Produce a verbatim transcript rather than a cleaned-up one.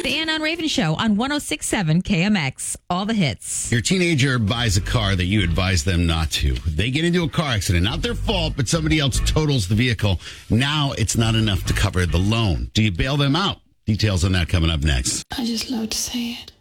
the Ann on Raven Show on one oh six point seven K M X. All the hits. Your teenager buys a car that you advise them not to. They get into a car accident. Not their fault, but somebody else totals the vehicle. Now it's not enough to cover the loan. Do you bail them out? Details on that coming up next. I just love to say it.